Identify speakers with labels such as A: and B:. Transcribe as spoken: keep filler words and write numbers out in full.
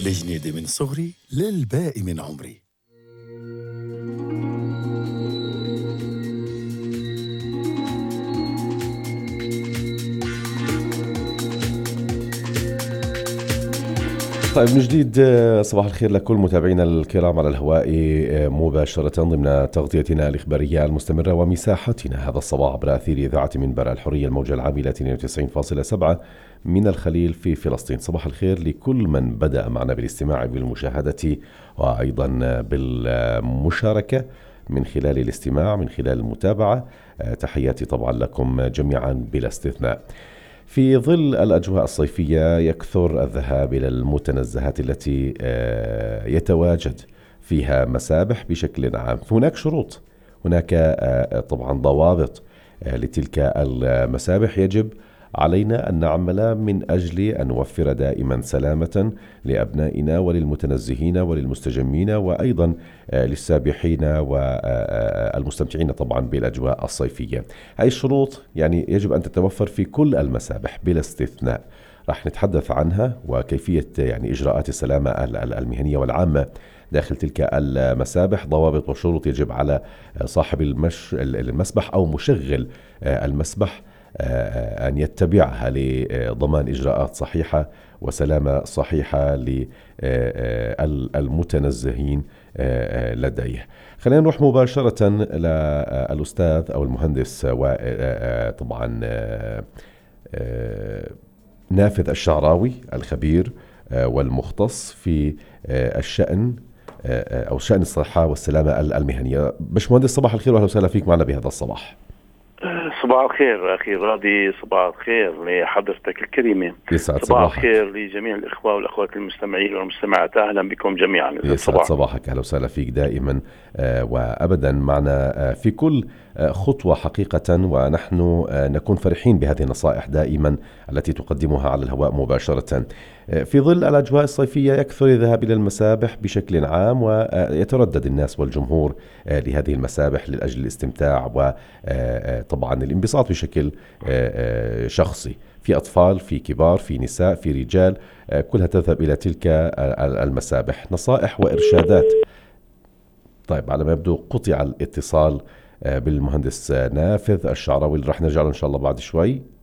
A: الجنيدي من صغري للباقي من عمري.
B: طيب من جديد، آه، صباح الخير لكل متابعينا الكرام على الهواء آه، مباشرة ضمن تغطيتنا الإخبارية المستمرة ومساحتنا هذا الصباح عبر أثير إذاعة منبر الحرية الموجة العاملة اثنين وتسعين فاصلة سبعة من الخليل في فلسطين. صباح الخير لكل من بدأ معنا بالاستماع بالمشاهدة وأيضا بالمشاركة من خلال الاستماع من خلال المتابعة. آه، تحياتي طبعا لكم جميعا بلا استثناء. في ظل الأجواء الصيفية يكثر الذهاب إلى المتنزهات التي يتواجد فيها مسابح بشكل عام. هناك شروط، هناك طبعا ضوابط لتلك المسابح. يجب علينا أن نعمل من أجل أن نوفر دائما سلامة لأبنائنا وللمتنزهين وللمستجمين وأيضا للسابحين والمستمتعين طبعا بالأجواء الصيفية. هذه الشروط يعني يجب أن تتوفر في كل المسابح بلا استثناء. راح نتحدث عنها وكيفية يعني إجراءات السلامة المهنية والعامة داخل تلك المسابح. ضوابط وشروط يجب على صاحب المش المسبح أو مشغل المسبح أن يتبعها لضمان إجراءات صحيحة وسلامة صحيحة للمتنزهين لديه. خلينا نروح مباشرة للأستاذ أو المهندس وطبعا نافذ الشعراوي الخبير والمختص في الشأن أو شأن الصحة والسلامة المهنية. باشمهندس صباح الخير وأهلا وسهلا فيك معنا بهذا الصباح.
C: صباح الخير أخي راضي، صباح الخير لحضرتك الكريمة،
B: يسعد
C: صباح
B: صباحك.
C: الخير لجميع الإخوة والأخوات المستمعين والمستمعات، أهلا بكم جميعا.
B: يسعد صباحك، أهلا وسهلا فيك دائما آه وأبدا معنا آه في كل آه خطوة حقيقة، ونحن آه نكون فرحين بهذه النصائح دائما التي تقدمها على الهواء مباشرة. آه في ظل الأجواء الصيفية يكثر الذهاب إلى المسابح بشكل عام، ويتردد الناس والجمهور آه لهذه المسابح لأجل الاستمتاع وطبعا الانبساط بشكل آه شخصي. في أطفال، في كبار، في نساء، في رجال، كلها تذهب إلى تلك المسابح. نصائح وإرشادات. طيب على ما يبدو قطع الاتصال بالمهندس نافذ الشعراوي اللي رح نرجع له إن شاء الله بعد شوي.